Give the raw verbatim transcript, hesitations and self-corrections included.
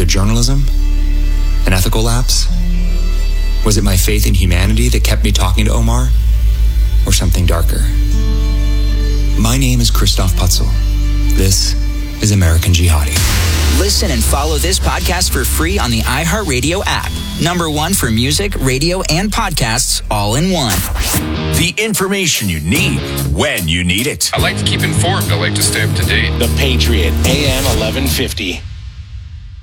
journalism? An ethical lapse? Was it my faith in humanity that kept me talking to Omar? Or something darker? My name is Christoph Putzel. This is American Jihadi. Listen and follow this podcast for free on the iHeartRadio app. Number one for music, radio, and podcasts all in one. The information you need when you need it. I like to keep informed. I like to stay up to date. The Patriot, A M eleven fifty.